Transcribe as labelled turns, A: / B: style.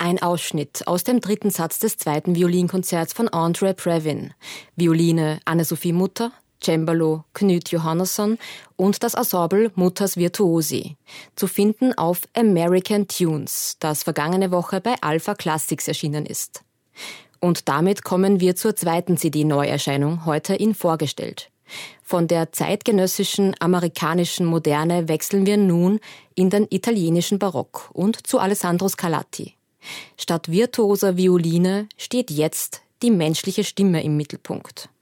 A: ein Ausschnitt aus dem 3. Satz des 2. Violinkonzerts von Andre Previn. Violine Anne-Sophie Mutter, Cembalo Knut Johannesson und das Ensemble Mutters Virtuosi. Zu finden auf American Tunes, das vergangene Woche bei Alpha Classics erschienen ist. Und damit kommen wir zur 2. CD-Neuerscheinung, heute in Vorgestellt. Von der zeitgenössischen amerikanischen Moderne wechseln wir nun in den italienischen Barock und zu Alessandro Scarlatti. Statt virtuoser Violine steht jetzt die menschliche Stimme im Mittelpunkt.